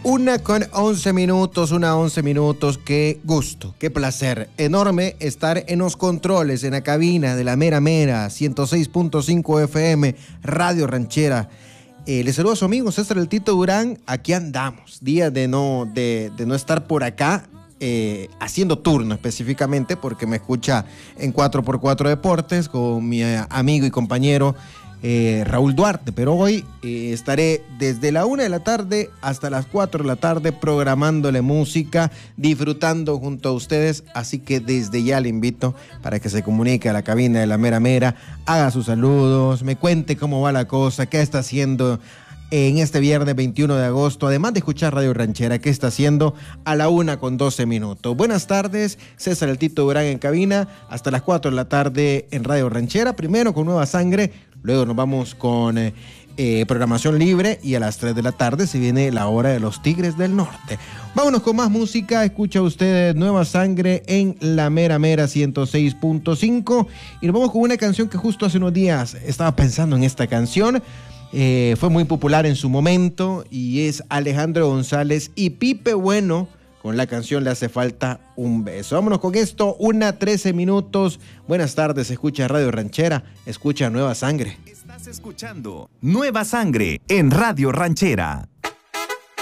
1:11, 1:11. Qué gusto, qué placer enorme estar en los controles, en la cabina de la mera 106.5 FM, Radio Ranchera. Les saludo a su amigo César el Tito Durán. Aquí andamos, día de no estar por acá, haciendo turno específicamente, porque me escucha en 4x4 Deportes con mi amigo y compañero Raúl Duarte, pero hoy estaré desde la 1 de la tarde hasta las 4 de la tarde programándole música, disfrutando junto a ustedes, así que desde ya le invito para que se comunique a la cabina de la mera, haga sus saludos, me cuente cómo va la cosa, qué está haciendo en este viernes 21 de agosto, además de escuchar Radio Ranchera, qué está haciendo a la 1:12. Buenas tardes, César el Tito Durán en cabina, hasta las 4 de la tarde en Radio Ranchera, primero con Nueva Sangre. Luego nos vamos con programación libre y a las 3 de la tarde se viene la hora de los Tigres del Norte. Vámonos con más música. Escucha usted Nueva Sangre en la mera 106.5 y nos vamos con una canción que justo hace unos días estaba pensando en esta canción. Fue muy popular en su momento y es Alejandro González y Pipe Bueno con la canción Le hace falta un beso. Vámonos con esto, 1:13. Buenas tardes, escucha Radio Ranchera, escucha Nueva Sangre. Estás escuchando Nueva Sangre en Radio Ranchera.